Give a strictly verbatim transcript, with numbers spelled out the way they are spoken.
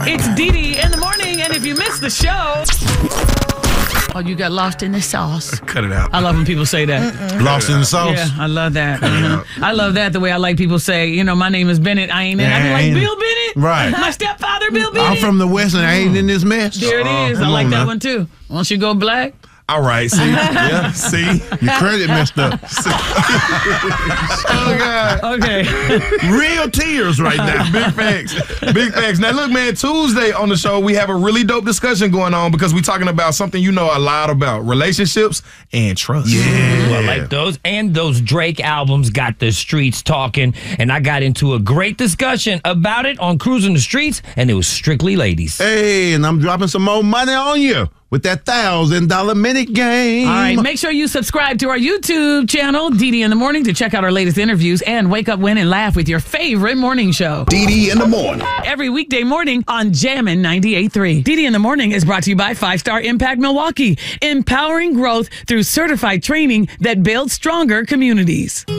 It's Dee Dee in the morning, and if you missed the show, oh, you got lost in the sauce. Cut it out. I love when people say that. Mm-mm. Lost in the sauce? Yeah, I love that. Mm-hmm. I love that, the way I like people say, you know, my name is Bennett. I ain't in. I be like, Bill Bennett? Right. My stepfather, Bill Bennett? I'm from the West, and I ain't in this mess. There it is. Uh, I like on, that man. one, too. Once you go black. All right, see? Yeah, see? Your credit messed up. Oh, God. Okay. Real tears right now. Big facts. Big facts. Now, look, man, Tuesday on the show, we have a really dope discussion going on because we're talking about something you know a lot about, relationships and trust. Yeah. Well, like those and those Drake albums got the streets talking, and I got into a great discussion about it on Cruising the Streets, and it was strictly ladies. Hey, and I'm dropping some more money on you with that thousand dollar minute game. All right, make sure you subscribe to our YouTube channel, Dee Dee in the Morning, to check out our latest interviews and wake up, win, and laugh with your favorite morning show. Dee Dee in the morning. Every weekday morning on Jammin' ninety-eight point three. Dee Dee in the Morning is brought to you by Five Star Impact Milwaukee, empowering growth through certified training that builds stronger communities.